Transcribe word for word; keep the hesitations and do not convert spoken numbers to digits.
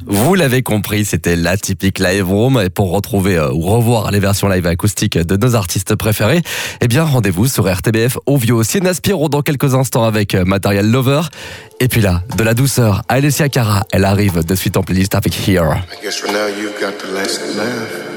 Vous l'avez compris, c'était la typique live room. Et pour retrouver euh, ou revoir les versions live acoustiques de nos artistes préférés, eh bien rendez-vous sur R T B F Ovio. Sienna Spiro dans quelques instants avec euh, Material Lover. Et puis là, de la douceur, Alessia Cara, elle arrive de suite en playlist avec Here. I guess for now you've got the last laugh.